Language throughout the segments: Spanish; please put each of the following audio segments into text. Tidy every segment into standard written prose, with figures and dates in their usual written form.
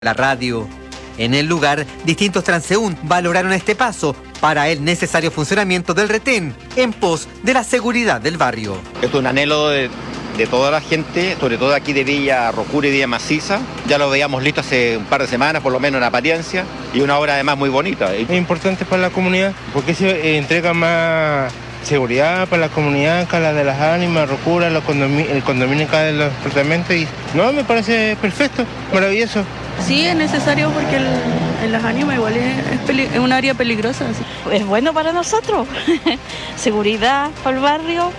la radio. En el lugar, distintos transeúntes valoraron este paso para el necesario funcionamiento del retén en pos de la seguridad del barrio. Es un anhelo de toda la gente, sobre todo aquí de Villa Rocura y Villa Maciza. Ya lo veíamos listo hace un par de semanas, por lo menos en apariencia, y una obra además muy bonita. Es importante para la comunidad porque se entrega más seguridad para la comunidad, acá la de las ánimas, Rocura, el condominio acá de los apartamentos. Y no, me parece perfecto, maravilloso. Sí, es necesario porque en las ánimas igual es un área peligrosa. ¿Sí? Es bueno para nosotros, seguridad para el barrio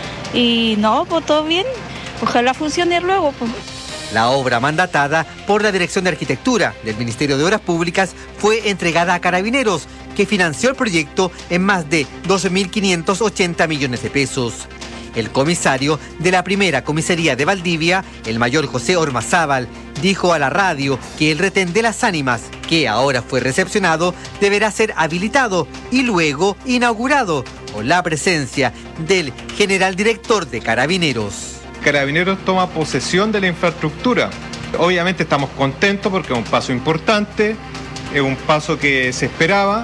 y no, pues todo bien, ojalá funcione luego. Pues. La obra mandatada por la Dirección de Arquitectura del Ministerio de Obras Públicas fue entregada a Carabineros, que financió el proyecto en más de 12.580 millones de pesos. El comisario de la primera comisaría de Valdivia, el mayor José Ormazábal, dijo a la radio que el retén de las ánimas, que ahora fue recepcionado, deberá ser habilitado y luego inaugurado con la presencia del general director de Carabineros. Carabineros toma posesión de la infraestructura. Obviamente estamos contentos porque es un paso importante, es un paso que se esperaba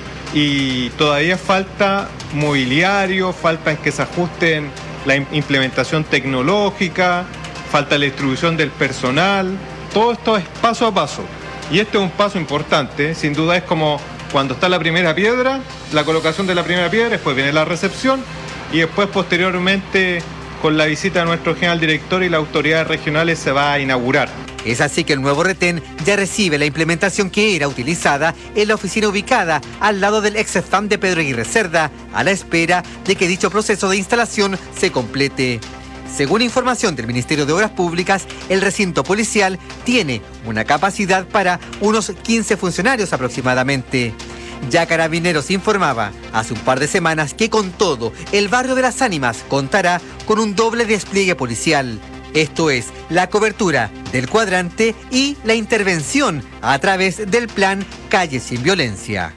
y todavía falta mobiliario, falta que se ajusten la implementación tecnológica, falta la distribución del personal. Todo esto es paso a paso y este es un paso importante, sin duda es como cuando está la primera piedra, la colocación de la primera piedra, después viene la recepción y después posteriormente con la visita de nuestro general director y las autoridades regionales se va a inaugurar. Es así que el nuevo retén ya recibe la implementación que era utilizada en la oficina ubicada al lado del ex-CEFAM de Pedro Aguirre Cerda, a la espera de que dicho proceso de instalación se complete. Según información del Ministerio de Obras Públicas, el recinto policial tiene una capacidad para unos 15 funcionarios aproximadamente. Ya Carabineros informaba hace un par de semanas que con todo, el barrio de las ánimas contará con un doble despliegue policial. Esto es, la cobertura del cuadrante y la intervención a través del plan Calles sin Violencia.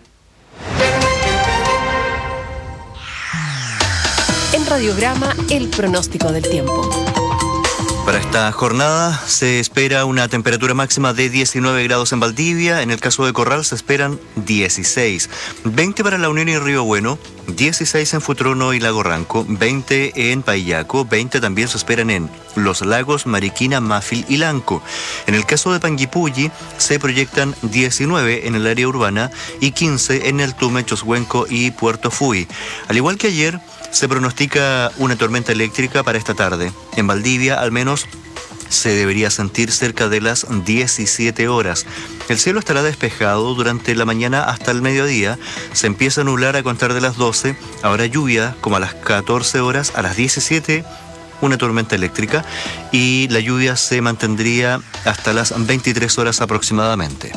En Radiograma, el pronóstico del tiempo. Para esta jornada se espera una temperatura máxima de 19 grados en Valdivia. En el caso de Corral se esperan 16. 20 para La Unión y Río Bueno, 16 en Futrono y Lago Ranco, 20 en Paillaco, 20 también se esperan en Los Lagos, Mariquina, Mafil y Lanco. En el caso de Panguipulli se proyectan 19 en el área urbana y 15 en el Tume, Choshuenco y Puerto Fui. Al igual que ayer, se pronostica una tormenta eléctrica para esta tarde. En Valdivia, al menos, se debería sentir cerca de las 17 horas. El cielo estará despejado durante la mañana hasta el mediodía. Se empieza a nublar a contar de las 12. Habrá lluvia como a las 14 horas. A las 17, una tormenta eléctrica. Y la lluvia se mantendría hasta las 23 horas aproximadamente.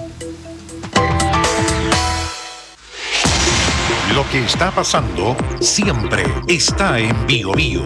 Lo que está pasando siempre está en Bío Bío.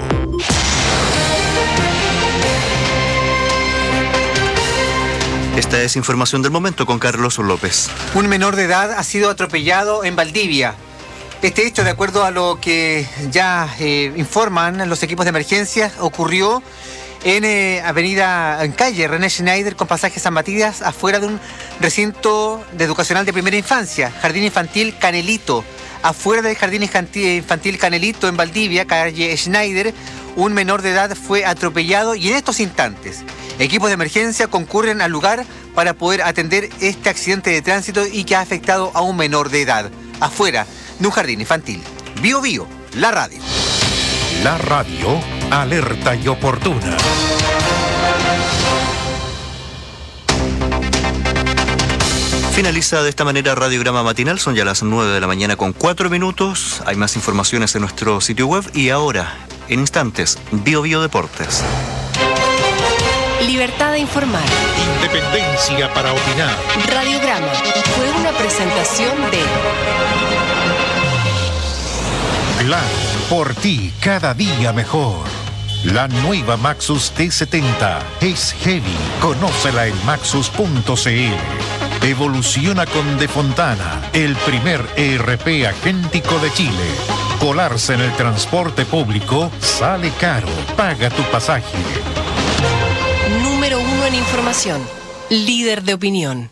Esta es información del momento con Carlos López. Un menor de edad ha sido atropellado en Valdivia. Este hecho, de acuerdo a lo que ya informan los equipos de emergencia, ocurrió en calle René Schneider con pasaje San Matías, afuera de un recinto educacional de primera infancia, Jardín Infantil Canelito. Afuera del Jardín Infantil Canelito en Valdivia, calle Schneider, un menor de edad fue atropellado y en estos instantes equipos de emergencia concurren al lugar para poder atender este accidente de tránsito y que ha afectado a un menor de edad, afuera de un jardín infantil. Bío Bío, la radio. La radio, alerta y oportuna. Finaliza de esta manera Radiograma Matinal, son ya las 9 de la mañana con 4 minutos. Hay más informaciones en nuestro sitio web y ahora, en instantes, Bío Bío Deportes. Libertad de informar. Independencia para opinar. Radiograma fue una presentación de Plan por ti cada día mejor. La nueva Maxus T70 es heavy. Conócela en maxus.cl. Evoluciona con De Fontana, el primer ERP agéntico de Chile. Colarse en el transporte público sale caro. Paga tu pasaje. Número 1 en información. líder de opinión.